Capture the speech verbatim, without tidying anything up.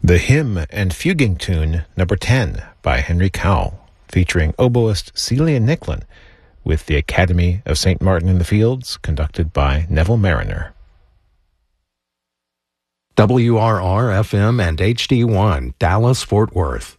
The Hymn and Fuguing Tune Number ten by Henry Cowell, featuring oboist Celia Nicklin, with the Academy of Saint Martin in the Fields, conducted by Neville Mariner. W R R F M and H D one, Dallas, Fort Worth.